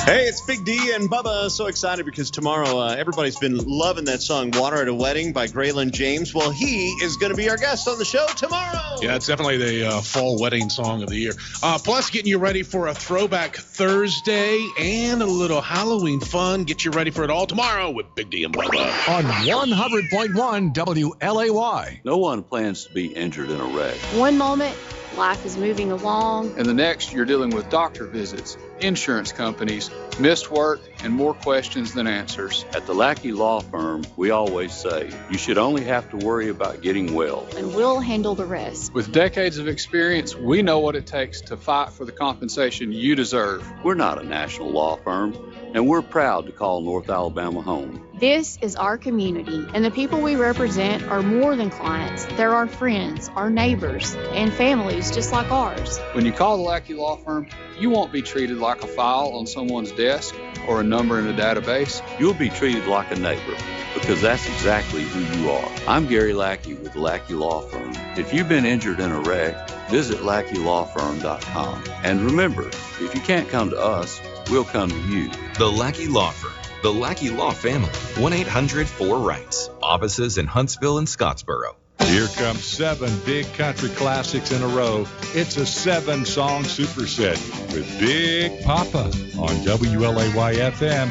Hey, it's Big D and Bubba. So excited because tomorrow everybody's been loving that song Water at a Wedding by Graylin James. Well, he is going to be our guest on the show tomorrow. Yeah, it's definitely the fall wedding song of the year. Plus, getting you ready for a Throwback Thursday and a little Halloween fun. Get you ready for it all tomorrow with Big D and Bubba. On 100.1 WLAY. No one plans to be injured in a wreck. One moment, life is moving along. And the next, you're dealing with doctor visits, insurance companies, missed work, and more questions than answers. At the Lackey Law Firm, we always say, you should only have to worry about getting well. And we'll handle the rest. With decades of experience, we know what it takes to fight for the compensation you deserve. We're not a national law firm, and we're proud to call North Alabama home. This is our community, and the people we represent are more than clients. They're our friends, our neighbors, and families just like ours. When you call the Lackey Law Firm, you won't be treated like a file on someone's desk or a number in a database. You'll be treated like a neighbor, because that's exactly who you are. I'm Gary Lackey with the Lackey Law Firm. If you've been injured in a wreck, visit LackeyLawFirm.com. And remember, if you can't come to us, we'll come to you. The Lackey Law Firm. The Lackey Law Family. 1-800-4-RIGHTS. Offices in Huntsville and Scottsboro. Here comes 7 big country classics in a row. It's a 7-song superset with Big Papa on WLAY-FM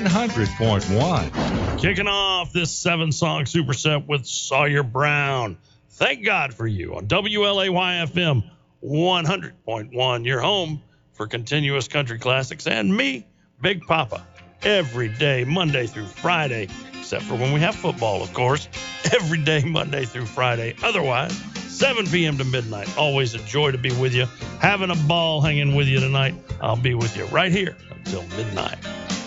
100.1. Kicking off this 7-song superset with Sawyer Brown. Thank God for you on WLAY-FM 100.1. Your home for continuous country classics and me, Big Papa, every day, Monday through Friday, except for when we have football, of course, every day, Monday through Friday. Otherwise, 7 p.m. to midnight. Always a joy to be with you. Having a ball hanging with you tonight. I'll be with you right here until midnight.